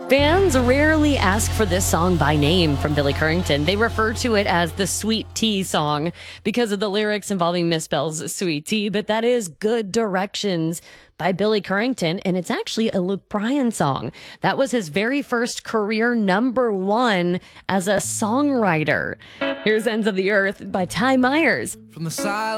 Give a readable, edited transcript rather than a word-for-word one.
Fans rarely ask for this song by name from Billy Currington. They refer to it as the Sweet Tea song because of the lyrics involving Miss Bell's sweet tea, but that is Good Directions by Billy Currington, and it's actually a Luke Bryan song. That was his very first career #1 as a songwriter. Here's Ends of the Earth by Ty Myers. From the silence